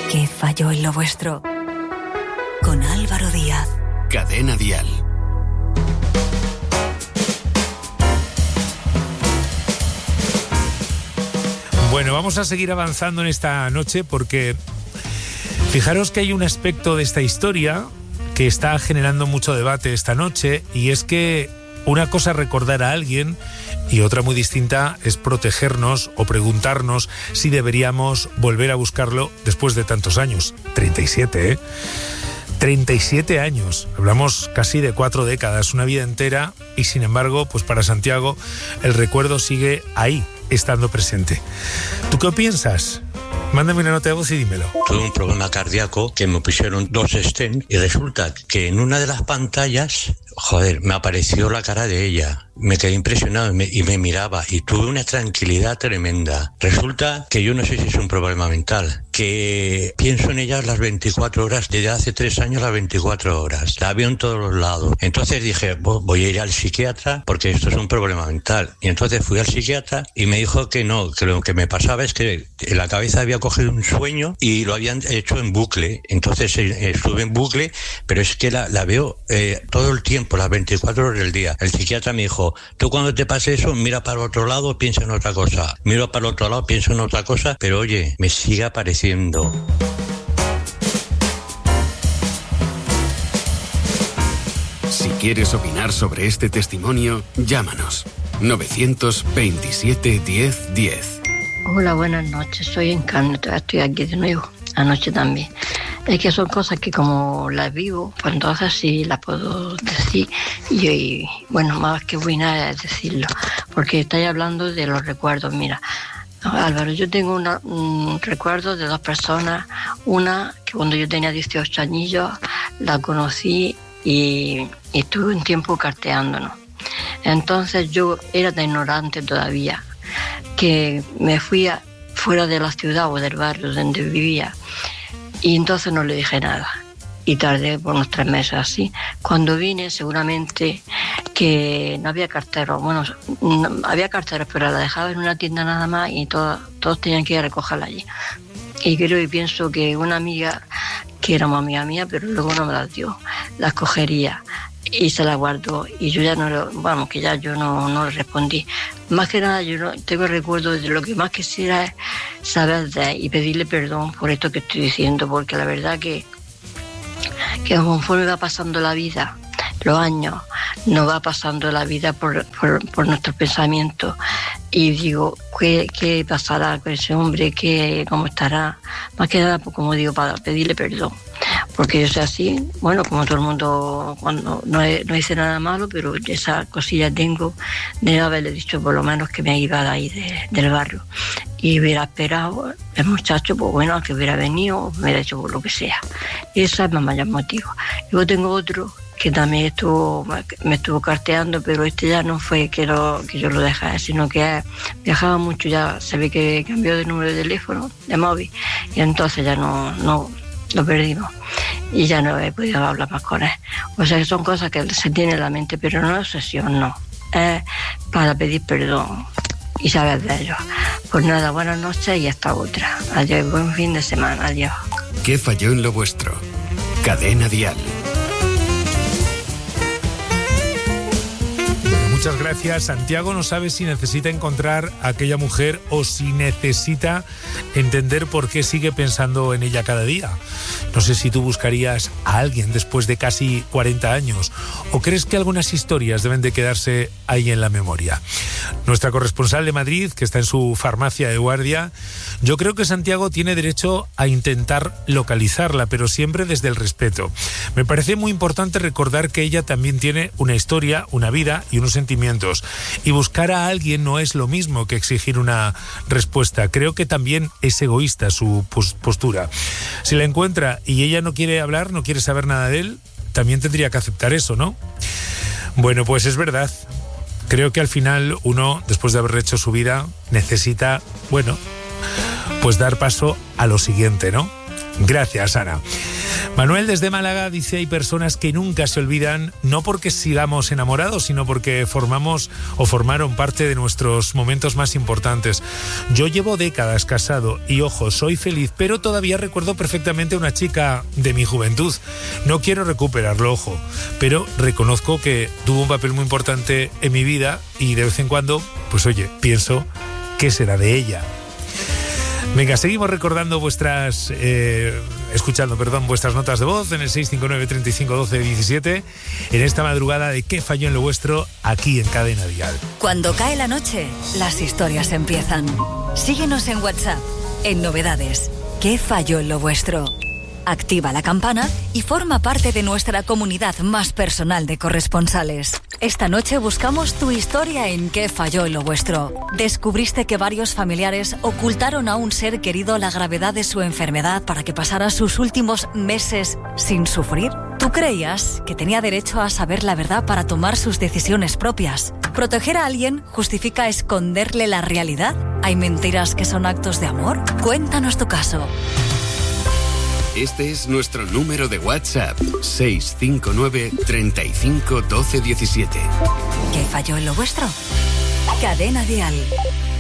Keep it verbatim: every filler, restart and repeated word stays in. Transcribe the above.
¿Qué falló en lo vuestro? Con Álvaro Díaz. Cadena Dial. Bueno, vamos a seguir avanzando en esta noche porque fijaros que hay un aspecto de esta historia que está generando mucho debate esta noche, y es que una cosa es recordar a alguien y otra muy distinta es protegernos o preguntarnos si deberíamos volver a buscarlo después de tantos años. treinta y siete, ¿eh? treinta y siete años, hablamos casi de cuatro décadas, una vida entera, y sin embargo, pues para Santiago el recuerdo sigue ahí, estando presente. ¿Tú qué piensas? Mándame una nota de voz y dímelo. Tuve un problema cardíaco que me pusieron dos stents y resulta que en una de las pantallas, joder, me apareció la cara de ella. Me quedé impresionado y me, y me miraba y tuve una tranquilidad tremenda. Resulta que yo no sé si es un problema mental, que pienso en ella las veinticuatro horas, desde hace tres años las veinticuatro horas. La veo en todos los lados. Entonces dije, voy a ir al psiquiatra porque esto es un problema mental. Y entonces fui al psiquiatra y me dijo que no, que lo que me pasaba es que en la cabeza había cogido un sueño y lo habían hecho en bucle. Entonces eh, estuve en bucle, pero es que la, la veo eh, todo el tiempo, las veinticuatro horas del día. El psiquiatra me dijo, tú cuando te pase eso, mira para el otro lado, piensa en otra cosa. Miro para el otro lado, pienso en otra cosa, pero oye, me sigue apareciendo. Si quieres opinar sobre este testimonio, llámanos. novecientos veintisiete diez diez. Hola, buenas noches. Soy Encarno, estoy aquí de nuevo. Anoche también. Es que son cosas que como las vivo, pues entonces sí las puedo decir. Y, y bueno, más que voy nada es decirlo. Porque estáis hablando de los recuerdos. Mira, Álvaro, yo tengo una, un recuerdo de dos personas. Una que cuando yo tenía dieciocho añillos la conocí y, y estuve un tiempo carteándonos. Entonces yo era tan ignorante todavía que me fui a, fuera de la ciudad o del barrio donde vivía, y entonces no le dije nada y tardé por unos tres meses así. Cuando vine, seguramente que no había carteros, bueno, no, había carteros, pero la dejaba en una tienda nada más y todo, todos tenían que ir a recogerla allí. Y creo y pienso que una amiga, que era una amiga mía, pero luego no me las dio, las cogería y se la guardó, y yo ya no lo, vamos, que ya yo no, no le respondí. Más que nada yo no tengo recuerdo de lo que más quisiera es saber de él y pedirle perdón por esto que estoy diciendo, porque la verdad que, que conforme va pasando la vida, los años, nos va pasando la vida por, por, por nuestros pensamientos, y digo, ¿qué, qué pasará con ese hombre? ¿Qué, cómo estará? Más que nada, pues, como digo, para pedirle perdón. Porque yo soy así, bueno, como todo el mundo, cuando no, he, no hice nada malo, pero esa cosilla tengo de haberle dicho por lo menos que me iba de ahí de, del barrio. Y hubiera esperado el muchacho, pues bueno, que hubiera venido, me hubiera hecho por lo que sea. Y esa es más mayor motivo. Luego tengo otro que también estuvo, me estuvo carteando, pero este ya no fue que, lo, que yo lo dejara, sino que viajaba mucho, ya se ve que cambió de número de teléfono, de móvil, y entonces ya no, no lo perdimos y ya no he podido hablar más con él. O sea que son cosas que se tiene en la mente, pero no es obsesión, no. Es para pedir perdón y saber de ellos. Pues nada, buenas noches y hasta otra. Adiós, buen fin de semana, adiós. ¿Qué falló en lo vuestro? Cadena Dial. Muchas gracias. Santiago no sabe si necesita encontrar a aquella mujer o si necesita entender por qué sigue pensando en ella cada día. No sé si tú buscarías a alguien después de casi cuarenta años, o crees que algunas historias deben de quedarse ahí en la memoria. Nuestra corresponsal de Madrid, que está en su farmacia de guardia, yo creo que Santiago tiene derecho a intentar localizarla, pero siempre desde el respeto. Me parece muy importante recordar que ella también tiene una historia, una vida y unos sentimientos, y buscar a alguien no es lo mismo que exigir una respuesta. Creo que también es egoísta su postura. Si la encuentra y ella no quiere hablar, no quiere saber nada de él, también tendría que aceptar eso, ¿no? Bueno, pues es verdad. Creo que al final uno, después de haber hecho su vida, necesita, bueno, pues dar paso a lo siguiente, ¿no? Gracias, Ana. Manuel desde Málaga dice: hay personas que nunca se olvidan, no porque sigamos enamorados, sino porque formamos o formaron parte de nuestros momentos más importantes. Yo llevo décadas casado y, ojo, soy feliz, pero todavía recuerdo perfectamente a una chica de mi juventud. No quiero recuperarlo, ojo, pero reconozco que tuvo un papel muy importante en mi vida y de vez en cuando, pues oye, pienso qué será de ella. Venga, seguimos recordando vuestras, eh, escuchando, perdón, vuestras notas de voz en el seis cinco nueve, treinta y cinco, doce, diecisiete, en esta madrugada de ¿Qué falló en lo vuestro? Aquí en Cadena Dial. Cuando cae la noche, las historias empiezan. Síguenos en WhatsApp, en novedades. ¿Qué falló en lo vuestro? Activa la campana y forma parte de nuestra comunidad más personal de corresponsales. Esta noche buscamos tu historia en ¿Qué falló en lo vuestro? ¿Descubriste que varios familiares ocultaron a un ser querido la gravedad de su enfermedad para que pasara sus últimos meses sin sufrir? ¿Tú creías que tenía derecho a saber la verdad para tomar sus decisiones propias? ¿Proteger a alguien justifica esconderle la realidad? ¿Hay mentiras que son actos de amor? Cuéntanos tu caso. Este es nuestro número de WhatsApp, seis cinco nueve, treinta y cinco, doce, diecisiete. ¿Qué falló en lo vuestro? Cadena Dial.